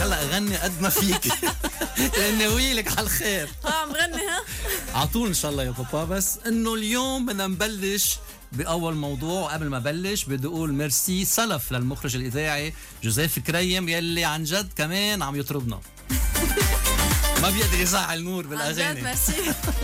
هلا اغني قد ما فيكي لاني ويلك على الخير. عم غني ها على طول ان شاء الله يا بابا. بس انه اليوم بدنا نبلش باول موضوع. وقبل ما بلش بدي اقول ميرسي سلف للمخرج الاذاعي جوزيف كريم يلي عن جد كمان عم يطربنا. ما بيقدر يزعل نور عن بالاغاني. جد ميرسي.